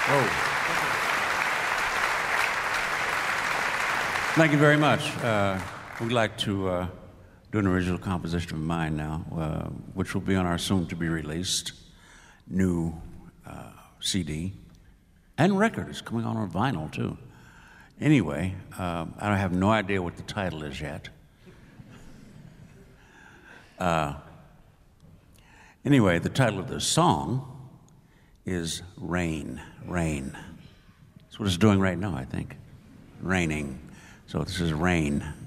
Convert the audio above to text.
Oh. Thank you very much. We'd like to do an original composition of mine now, which will be on our soon-to-be-released new CD. And record is coming on vinyl, too. Anyway, I have no idea what the title is yet. Anyway, the title of the song is Rain, Rain. That's what it's doing right now, I think. Raining. So this is Rain.